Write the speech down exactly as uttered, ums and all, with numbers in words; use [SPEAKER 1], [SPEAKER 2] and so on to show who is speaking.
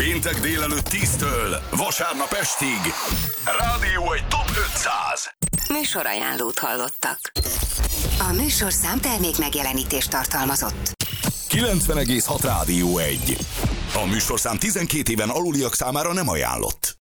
[SPEAKER 1] Péntek délelőtt tíztől vasárnap estig Rádió egy Top ötszáz.
[SPEAKER 2] Műsorajánlót hallottak. A műsorszám termék megjelenítést tartalmazott.
[SPEAKER 1] kilencven egész hat Rádió egy. A műsorszám tizenkét éven aluliak számára nem ajánlott.